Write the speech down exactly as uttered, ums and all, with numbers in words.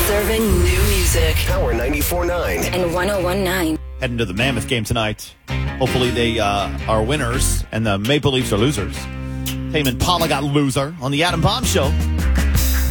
Serving new music. Power ninety-four point nine. And one oh one point nine. Heading to the Mammoth game tonight. Hopefully they uh, are winners and the Maple Leafs are losers. Tame Impala got loser on the Adam Bomb Show.